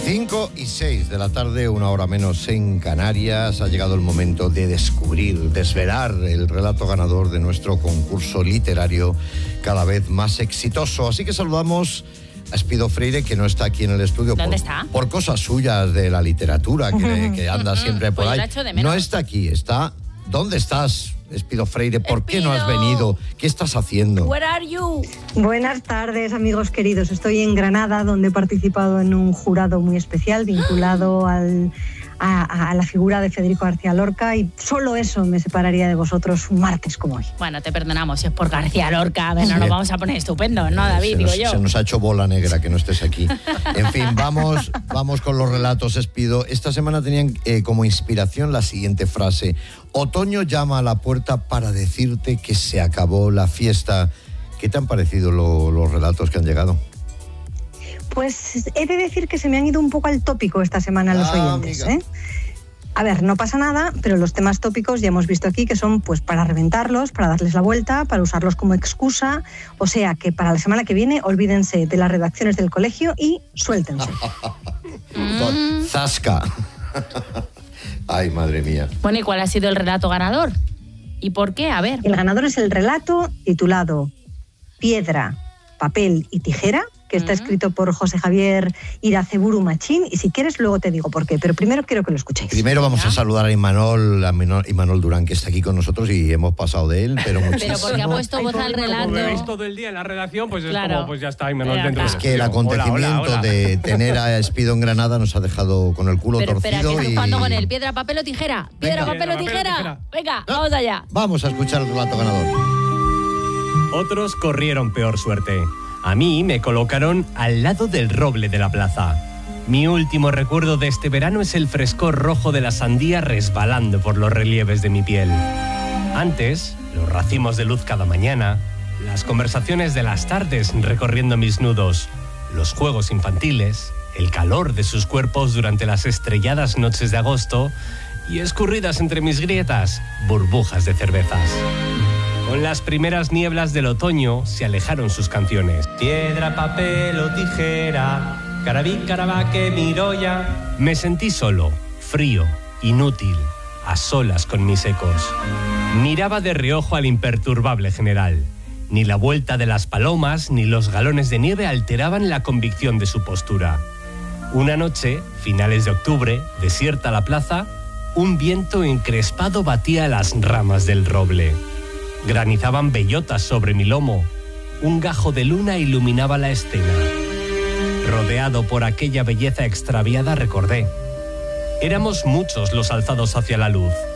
5:06 de la tarde, una hora menos en Canarias. Ha llegado el momento de desvelar el relato ganador de nuestro concurso literario cada vez más exitoso. Así que saludamos a Espido Freire, que no está aquí en el estudio. ¿Dónde está? Por cosas suyas de la literatura, que anda siempre por ahí. No está aquí, está... ¿Dónde estás, Espido Freire? ¿Por qué no has venido? ¿Qué estás haciendo? Where are you? Buenas tardes, amigos queridos. Estoy en Granada, donde he participado en un jurado muy especial vinculado a la figura de Federico García Lorca, y solo eso me separaría de vosotros un martes como hoy. Bueno, te perdonamos si es por García Lorca. A ver, no nos vamos a poner estupendos, ¿no, David? Se nos ha hecho bola negra que no estés aquí. En fin, vamos con los relatos, Espido. Esta semana tenían como inspiración la siguiente frase: otoño llama a la puerta para decirte que se acabó la fiesta. ¿Qué te han parecido los relatos que han llegado? Pues he de decir que se me han ido un poco al tópico esta semana los oyentes, ¿eh? A ver, no pasa nada, pero los temas tópicos ya hemos visto aquí que son pues para reventarlos, para darles la vuelta, para usarlos como excusa. O sea que para la semana que viene olvídense de las redacciones del colegio y suéltense. ¡Zasca! Ay, madre mía. Bueno, ¿y cuál ha sido el relato ganador? ¿Y por qué? A ver. El ganador es el relato titulado Piedra, Papel y Tijera, que está escrito por José Javier Iraceburu Machín, y si quieres luego te digo por qué, pero primero quiero que lo escuchéis. Primero vamos a saludar a Imanol Durán, que está aquí con nosotros y hemos pasado de él, pero muchísimo. Pero porque ha puesto voz al relato. Como me veis todo el día en la redacción, pues claro, es como, pues ya está Imanol dentro. Es que el acontecimiento de tener a Espido en Granada nos ha dejado con el culo torcido. Espera, que estás jugando con él. Piedra, papel o tijera. Piedra, papel o tijera. Venga, vamos allá. Vamos a escuchar el relato ganador. Otros corrieron peor suerte. A mí me colocaron al lado del roble de la plaza. Mi último recuerdo de este verano es el frescor rojo de la sandía resbalando por los relieves de mi piel. Antes, los racimos de luz cada mañana, las conversaciones de las tardes recorriendo mis nudos, los juegos infantiles, el calor de sus cuerpos durante las estrelladas noches de agosto y escurridas entre mis grietas, burbujas de cervezas. Con las primeras nieblas del otoño se alejaron sus canciones. Piedra, papel o tijera, carabí, carabaque, miroya. Me sentí solo, frío, inútil, a solas con mis ecos. Miraba de reojo al imperturbable general. Ni la vuelta de las palomas ni los galones de nieve alteraban la convicción de su postura. Una noche, finales de octubre, desierta la plaza, un viento encrespado batía las ramas del roble. Granizaban bellotas sobre mi lomo. Un gajo de luna iluminaba la escena. Rodeado por aquella belleza extraviada, recordé. Éramos muchos los alzados hacia la luz.